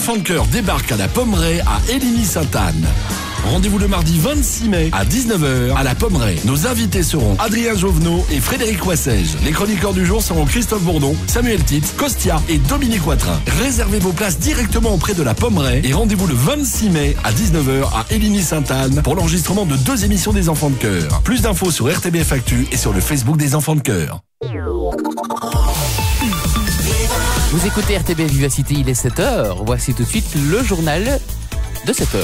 enfants de cœur débarquent à la Pommeraye à Éligny-Sainte-Anne. Rendez-vous le mardi 26 mai à 19h à la Pommeraye. Nos invités seront Adrien Jovenot et Frédéric Wassège. Les chroniqueurs du jour seront Christophe Bourdon, Samuel Titz, Costia et Dominique Watrin. Réservez vos places directement auprès de la Pommeraye et rendez-vous le 26 mai à 19h à Éligny-Sainte-Anne pour l'enregistrement de 2 émissions des enfants de cœur. Plus d'infos sur RTBF Actu et sur le Facebook des enfants de cœur. Vous écoutez RTBF Vivacité, il est 7h. Voici tout de suite le journal de 7h.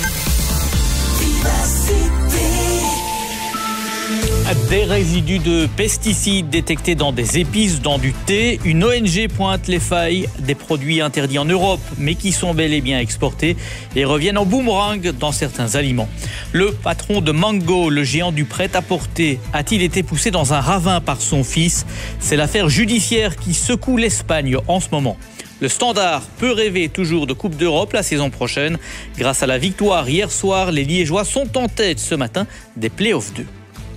Des résidus de pesticides détectés dans des épices, dans du thé. Une ONG pointe les failles des produits interdits en Europe, mais qui sont bel et bien exportés et reviennent en boomerang dans certains aliments. Le patron de Mango, le géant du prêt-à-porter, a-t-il été poussé dans un ravin par son fils? C'est l'affaire judiciaire qui secoue l'Espagne en ce moment. Le Standard peut rêver toujours de Coupe d'Europe la saison prochaine. Grâce à la victoire hier soir, les Liégeois sont en tête ce matin des Playoffs 2.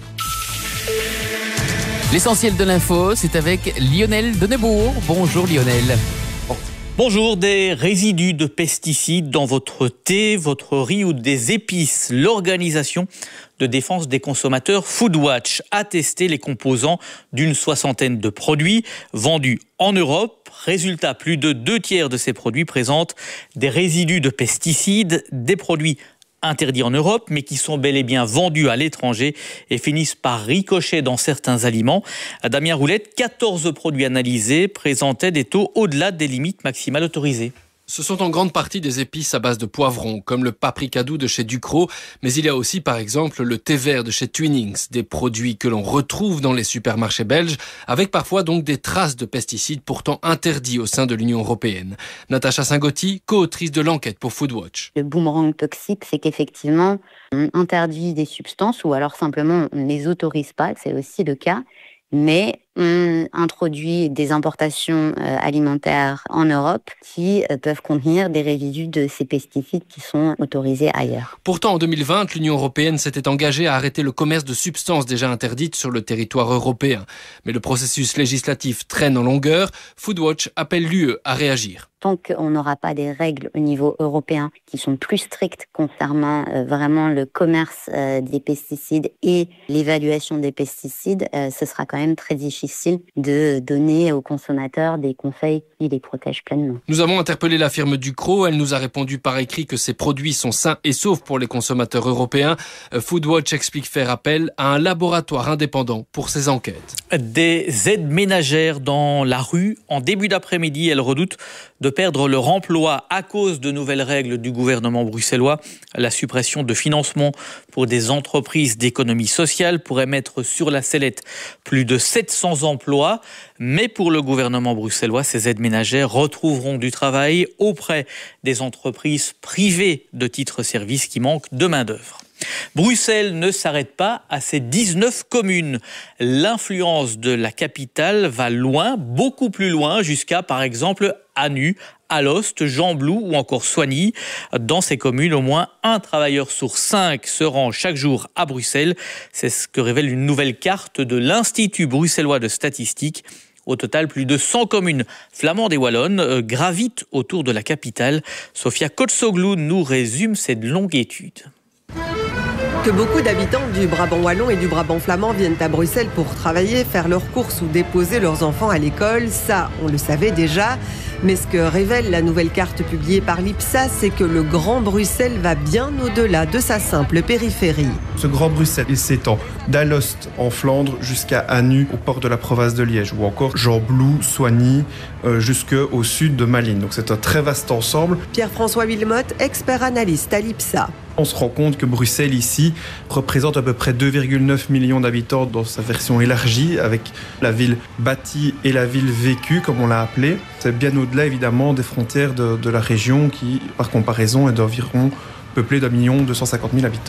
L'essentiel de l'info, c'est avec Lionel Denebourg. Bonjour Lionel. Bonjour, des résidus de pesticides dans votre thé, votre riz ou des épices. L'organisation de défense des consommateurs Foodwatch a testé les composants d'une 60aine de produits vendus en Europe. Résultat, plus de 2/3 de ces produits présentent des résidus de pesticides, des produits interdits en Europe, mais qui sont bel et bien vendus à l'étranger et finissent par ricocher dans certains aliments. Damien Roulette, 14 produits analysés présentaient des taux au-delà des limites maximales autorisées. Ce sont en grande partie des épices à base de poivrons, comme le paprikadou de chez Ducros, mais il y a aussi par exemple le thé vert de chez Twinings, des produits que l'on retrouve dans les supermarchés belges, avec parfois donc des traces de pesticides pourtant interdits au sein de l'Union européenne. Natacha Saint-Gauthier, co-autrice de l'enquête pour Foodwatch. Le boomerang toxique, c'est qu'effectivement, on interdit des substances ou alors simplement on ne les autorise pas, c'est aussi le cas. Mais on introduit des importations alimentaires en Europe qui peuvent contenir des résidus de ces pesticides qui sont autorisés ailleurs. Pourtant, en 2020, l'Union européenne s'était engagée à arrêter le commerce de substances déjà interdites sur le territoire européen. Mais le processus législatif traîne en longueur. Foodwatch appelle l'UE à réagir. Tant qu'on n'aura pas des règles au niveau européen qui sont plus strictes concernant vraiment le commerce des pesticides et l'évaluation des pesticides, ce sera quand même très difficile de donner aux consommateurs des conseils qui les protègent pleinement. Nous avons interpellé la firme Ducros. Elle nous a répondu par écrit que ces produits sont sains et saufs pour les consommateurs européens. Foodwatch explique faire appel à un laboratoire indépendant pour ces enquêtes. Des aides ménagères dans la rue. En début d'après-midi, elles redoutent de perdre leur emploi à cause de nouvelles règles du gouvernement bruxellois. La suppression de financement pour des entreprises d'économie sociale pourrait mettre sur la sellette plus de 700 emplois. Mais pour le gouvernement bruxellois, ces aides ménagères retrouveront du travail auprès des entreprises privées de titres-services qui manquent de main-d'œuvre. Bruxelles ne s'arrête pas à ses 19 communes. L'influence de la capitale va loin, beaucoup plus loin, jusqu'à par exemple Anu, Alost, Gembloux ou encore Soigny. Dans ces communes, au moins un travailleur sur 5 se rend chaque jour à Bruxelles. C'est ce que révèle une nouvelle carte de l'Institut bruxellois de statistique. Au total, plus de 100 communes flamandes et wallonnes gravitent autour de la capitale. Sofia Kotsoglou nous résume cette longue étude. Que beaucoup d'habitants du Brabant wallon et du Brabant flamand viennent à Bruxelles pour travailler, faire leurs courses ou déposer leurs enfants à l'école, ça, on le savait déjà. Mais ce que révèle la nouvelle carte publiée par l'IPSA, c'est que le Grand Bruxelles va bien au-delà de sa simple périphérie. Ce Grand Bruxelles, il s'étend d'Alost en Flandre jusqu'à Anu, au port de la province de Liège, ou encore Gembloux, Soigny, jusqu'au sud de Malines. Donc c'est un très vaste ensemble. Pierre-François Wilmotte, expert analyste à l'IPSA. On se rend compte que Bruxelles, ici, représente à peu près 2,9 millions d'habitants dans sa version élargie, avec la ville bâtie et la ville vécue, comme on l'a appelée. C'est bien au-delà, évidemment, des frontières de la région qui, par comparaison, est d'environ peuplée d'1 250 000 habitants.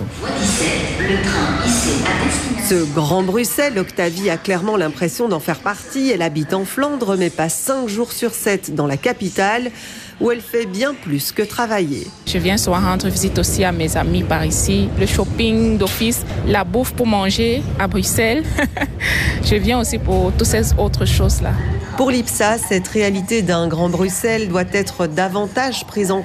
Ce Grand Bruxelles, Octavie a clairement l'impression d'en faire partie. Elle habite en Flandre, mais passe 5 jours sur 7 dans la capitale, où elle fait bien plus que travailler. Je viens souvent rendre visite aussi à mes amis par ici, le shopping d'office, la bouffe pour manger à Bruxelles. Je viens aussi pour toutes ces autres choses-là. Pour l'IPSA, cette réalité d'un Grand Bruxelles doit être davantage prise en